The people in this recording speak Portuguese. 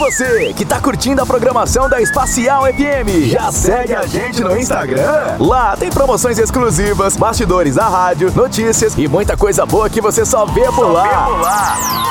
você que tá curtindo a programação da Espacial FM, já segue a gente no Instagram? Lá tem promoções exclusivas, bastidores da rádio, notícias e muita coisa boa que você só vê por lá.